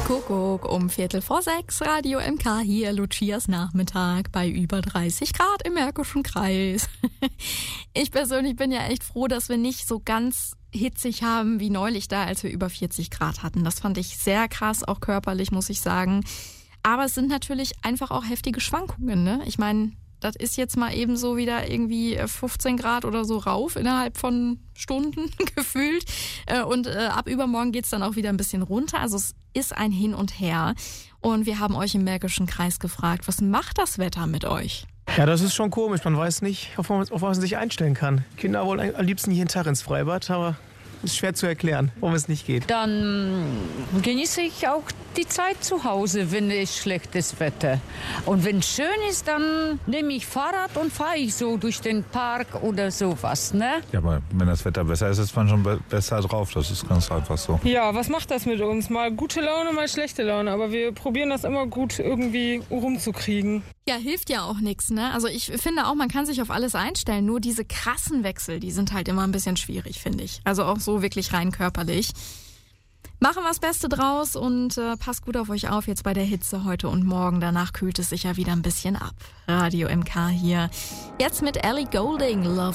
Kuckuck um 5:45, Radio MK hier, Lucias Nachmittag bei über 30 Grad im Märkischen Kreis. Ich persönlich bin ja echt froh, dass wir nicht so ganz hitzig haben wie neulich da, als wir über 40 Grad hatten. Das fand ich sehr krass, auch körperlich, muss ich sagen. Aber es sind natürlich einfach auch heftige Schwankungen, ne? Ich meine, das ist jetzt mal eben so wieder irgendwie 15 Grad oder so rauf innerhalb von Stunden gefühlt. Und ab übermorgen geht's dann auch wieder ein bisschen runter. Also es ist ein Hin und Her. Und wir haben euch im Märkischen Kreis gefragt, was macht das Wetter mit euch? Ja, das ist schon komisch. Man weiß nicht, auf was man sich einstellen kann. Kinder wollen am liebsten jeden Tag ins Freibad, aber ist schwer zu erklären, warum es nicht geht. Dann genieße ich auch die Zeit zu Hause, wenn es schlechtes Wetter. Und wenn es schön ist, dann nehme ich Fahrrad und fahre ich so durch den Park oder sowas, ne? Ja, aber wenn das Wetter besser ist, ist man schon besser drauf. Das ist ganz einfach so. Ja, was macht das mit uns? Mal gute Laune, mal schlechte Laune. Aber wir probieren das immer gut irgendwie rumzukriegen. Ja, hilft ja auch nichts, ne? Also ich finde auch, man kann sich auf alles einstellen. Nur diese krassen Wechsel, die sind halt immer ein bisschen schwierig, finde ich. Also auch so wirklich rein körperlich. Machen wir das Beste draus und passt gut auf euch auf jetzt bei der Hitze heute und morgen. Danach kühlt es sich ja wieder ein bisschen ab. Radio MK hier. Jetzt mit Ellie Goulding, Love